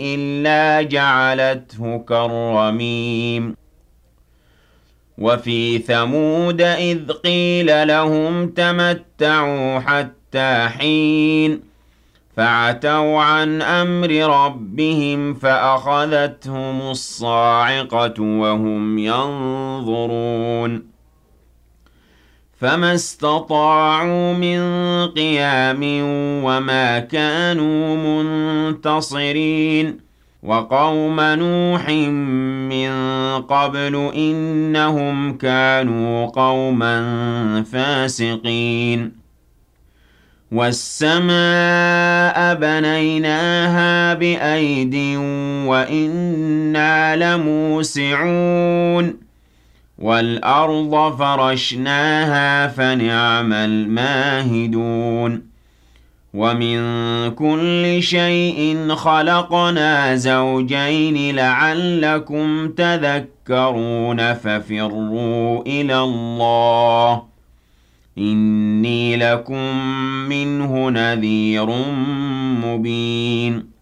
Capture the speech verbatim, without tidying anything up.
إِلَّا جَعَلَتْهُ كَالرَّمِيمِ وَفِي ثَمُودَ إِذْ قِيلَ لَهُمْ تَمَتَّعُوا حَتَّىٰ حِينٍ فَعَتَوْا عَنْ أَمْرِ رَبِّهِمْ فَأَخَذَتْهُمُ الصَّاعِقَةُ وَهُمْ يَنظُرُونَ فَمَا اسْتَطَاعُوا مِن قِيَامٍ وَمَا كَانُوا مُنتَصِرِينَ وَقَوْمَ نُوحٍ مِّن قَبْلُ إِنَّهُمْ كَانُوا قَوْمًا فَاسِقِينَ وَالسَّمَاءَ بَنَيْنَاهَا بِأَيْدٍ وَإِنَّا لَمُوسِعُونَ وَالْأَرْضَ فَرَشْنَاهَا فَنِعْمَ الْمَاهِدُونَ وَمِن كُلِّ شَيْءٍ خَلَقْنَا زَوْجَيْنِ لَعَلَّكُمْ تَذَكَّرُونَ فَفِرُّوا إِلَى اللَّهِ إِنِّي لَكُم مِّنْهُ نَذِيرٌ مُّبِينٌ